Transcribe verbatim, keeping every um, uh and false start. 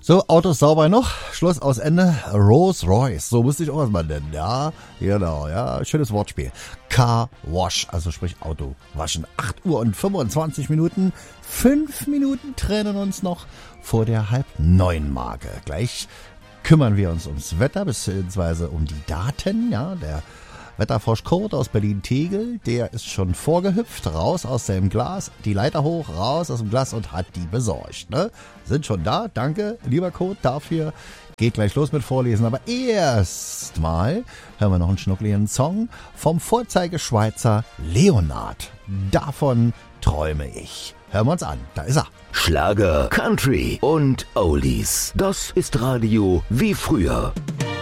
So, Autos sauber noch. Schluss aus Ende. Rolls Royce. So müsste ich auch was mal nennen. Ja, genau. Ja, schönes Wortspiel. Car Wash. Also sprich Auto waschen. acht Uhr und fünfundzwanzig Minuten. Fünf Minuten trennen uns noch vor der halb neun Marke. Gleich kümmern wir uns ums Wetter bzw. um die Daten. Ja, der Wetterfrosch Kurt aus Berlin-Tegel, der ist schon vorgehüpft, raus aus seinem Glas, die Leiter hoch, raus aus dem Glas und hat die besorgt. Ne? Sind schon da, danke, lieber Kurt, dafür. Geht gleich los mit Vorlesen, aber erstmal hören wir noch einen schnuckligen Song vom Vorzeigeschweizer Leonard. Davon träume ich. Hören wir uns an, da ist er. Schlager, Country und Oldies. Das ist Radio wie früher.